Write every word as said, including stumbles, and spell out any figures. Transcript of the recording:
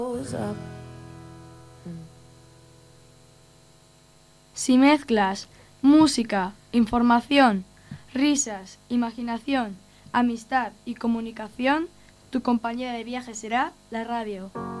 Si mezclas música, información, risas, imaginación, amistad y comunicación, tu compañera de viaje será la radio.